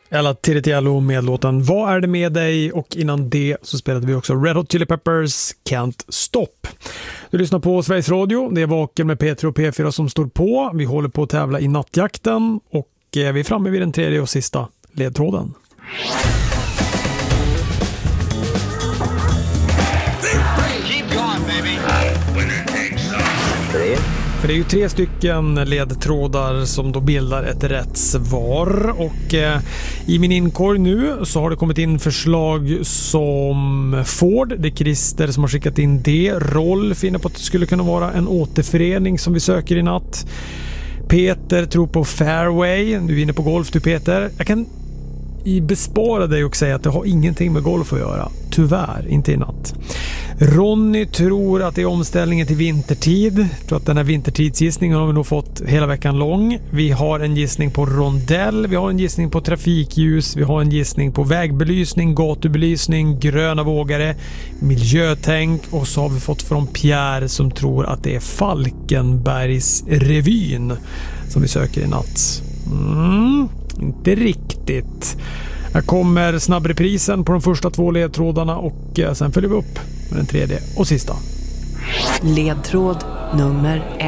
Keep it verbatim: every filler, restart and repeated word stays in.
Ella Tiritiello med låten Vad är det med dig? Och innan det så spelade vi också Red Hot Chili Peppers Can't Stop. Du lyssnar på Sveriges Radio. Det är Vaken med P tre och P fyra som står på. Vi håller på att tävla i nattjakten och vi är framme vid den tredje och sista ledtråden. För det är ju tre stycken ledtrådar som då bildar ett rätt svar. Och eh, i min inkorg nu så har det kommit in förslag som Ford. Det är Christer som har skickat in det. Roll finner på att det skulle kunna vara en återförening som vi söker i natt. Peter tror på Fairway. Du är inne på golf du Peter. Jag kan i bespara dig och säga att det har ingenting med golf att göra. Tyvärr, inte i natt. Ronny tror att det är omställningen till vintertid. Jag tror att den här vintertidsgissningen har vi nog fått hela veckan lång. Vi har en gissning på rondell, vi har en gissning på trafikljus, vi har en gissning på vägbelysning, gatubelysning, gröna vågare, miljötänk och så har vi fått från Pierre som tror att det är Falkenbergs revyn som vi söker i natt. Mm, inte riktigt. Här kommer snabbreprisen på de första två ledtrådarna och sen följer vi upp med den tredje och sista. Ledtråd nummer ett.